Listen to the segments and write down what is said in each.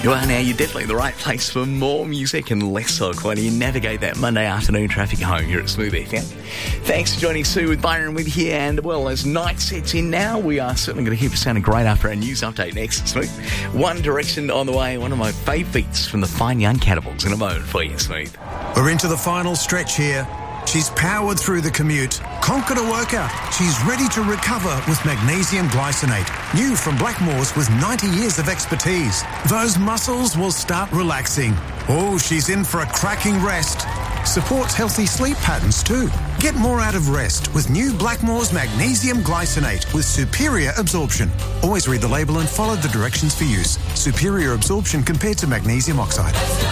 You are now, you're definitely in the right place for more music and less talk while you navigate that Monday afternoon traffic home here at Smooth FM. Thanks for joining Sue with Byron with you, and well, as night sets in now, we are certainly going to keep it sounding great after our news update next, Smooth. One Direction on the way, one of my fave beats from the Fine Young Catapults in a moment for you, Smooth. We're into the final stretch here. She's powered through the commute, conquered a workout. She's ready to recover with magnesium glycinate. New from Blackmores with 90 years of expertise. Those muscles will start relaxing. Oh, she's in for a cracking rest. Supports healthy sleep patterns too. Get more out of rest with new Blackmores magnesium glycinate with superior absorption. Always read the label and follow the directions for use. Superior absorption compared to magnesium oxide.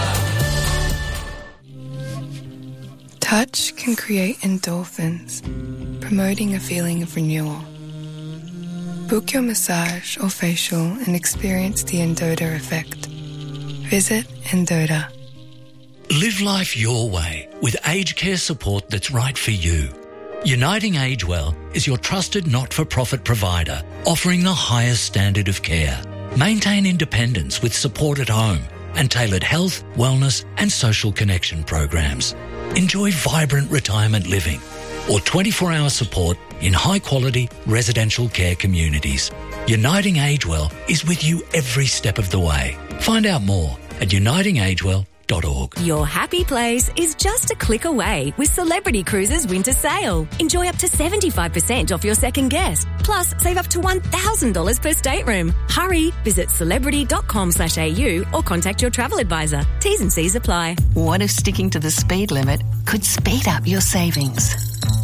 Touch can create endorphins, promoting a feeling of renewal. Book your massage or facial and experience the Endota effect. Visit Endota. Live life your way with aged care support that's right for you. Uniting Age Well is your trusted not-for-profit provider, offering the highest standard of care. Maintain independence with support at home and tailored health, wellness and social connection programs. Enjoy vibrant retirement living or 24-hour support in high-quality residential care communities. Uniting Age Well is with you every step of the way. Find out more at unitingagewell.org. Your happy place is just a click away with Celebrity Cruises Winter Sale. Enjoy up to 75% off your second guest. Plus, save up to $1,000 per stateroom. Hurry, visit celebrity.com.au or contact your travel advisor. T's and C's apply. What if sticking to the speed limit could speed up your savings?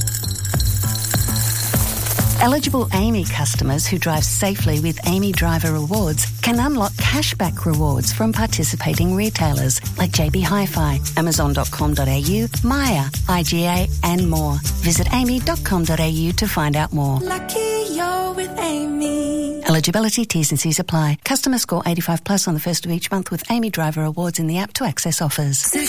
Eligible Amy customers who drive safely with Amy Driver Rewards can unlock cashback rewards from participating retailers like JB Hi-Fi, Amazon.com.au, Maya, IGA and more. Visit amy.com.au to find out more. Lucky you're with Amy. Eligibility, T's and C's apply. Customer score 85 plus on the first of each month with Amy Driver Rewards in the app to access offers.